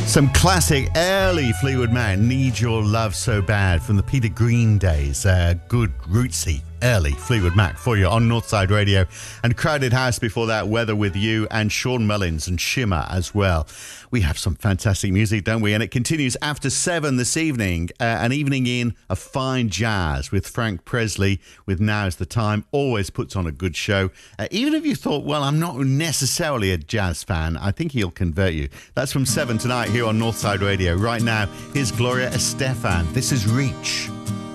Some classic early Fleetwood Mac, Need Your Love So Bad, from the Peter Green days. Good rootsy early Fleetwood Mac for you on Northside Radio. And Crowded House before that, Weather With You, and Shawn Mullins and Shimmer as well. We have some fantastic music, don't we? And it continues after 7 this evening, an evening in a fine jazz with Frank Presley with Now's the Time. Always puts on a good show. Even if you thought, well, I'm not necessarily a jazz fan, I think he'll convert you. That's from 7 tonight here on Northside Radio. Right now, here's Gloria Estefan. This is Reach.